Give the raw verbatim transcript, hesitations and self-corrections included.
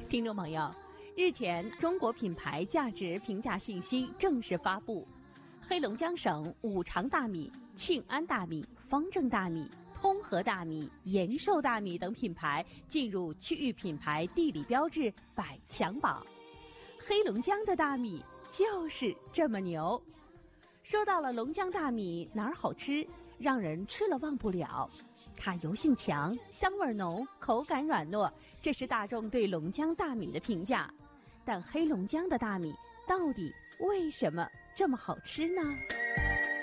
听众朋友，日前中国品牌价值评价信息正式发布，黑龙江省五常大米、庆安大米、方正大米、通和大米、延寿大米等品牌进入区域品牌地理标志百强榜。黑龙江的大米就是这么牛。说到了龙江大米哪儿好吃，让人吃了忘不了。它油性强，香味浓，口感软糯，这是大众对龙江大米的评价。但黑龙江的大米到底为什么这么好吃呢？